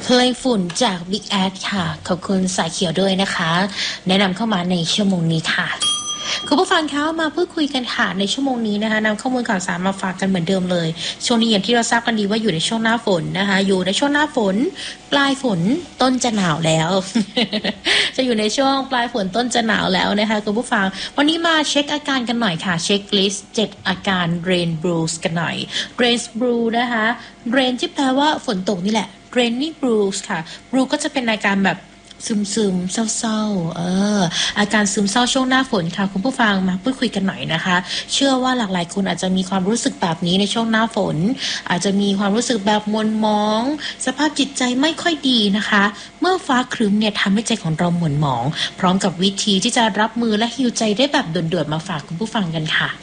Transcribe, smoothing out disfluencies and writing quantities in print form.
เพลงฝุ่นจาก Big Ass ค่ะขอบคุณสายเขียวด้วยนะคะแนะนำเข้ามาในชั่วโมงนี้ค่ะคุณผู้ฟังคะมาพูดคุยกันค่ะในชั่วโมงนี้นะคะนำข้อมูลข่าวสารมาฝากกันเหมือนเดิมเลยช่วงนี้อย่างที่เราทราบกันดีว่าอยู่ในช่วงหน้าฝนนะคะอยู่ในช่วงหน้าฝนปลายฝนต้นจะหนาวแล้ว จะอยู่ในช่วงปลายฝนต้นจะหนาวแล้วนะคะคุณผู้ฟังวันนี้มาเช็คอาการกันหน่อยค่ะเช็คลิสต์7อาการ Rain Blues กันหน่อย Rain Blue นะคะ Rain ที่แปลว่าฝนตกนี่แหละ Rainy Blues ค่ะ Blue ก็จะเป็นอาการแบบซึมๆเศร้าๆอาการซึมเศร้าช่วงหน้าฝนค่ะคุณผู้ฟังมาพูดคุยกันหน่อยนะคะเชื่อว่าหลากหลายคนอาจจะมีความรู้สึกแบบนี้ในช่วงหน้าฝนอาจจะมีความรู้สึกแบบมัวหมองสภาพจิตใจไม่ค่อยดีนะคะเมื่อฟ้าครึ้มเนี่ยทำให้ใจของเราหม่นหมองพร้อมกับวิธีที่จะรับมือและฮีลใจได้แบบด่วนๆมาฝากคุณผู้ฟังกันค่ะ